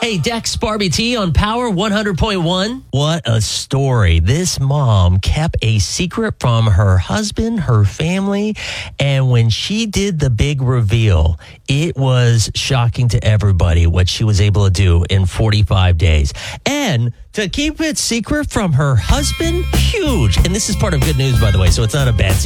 Hey, Dex Barbie T on Power 100.1. What a story. This mom kept a secret from her husband, her family, and when she did the big reveal, it was shocking to everybody what she was able to do in 45 days. And to keep it secret from her husband, huge. And this is part of good news, by the way, so it's not a bad secret.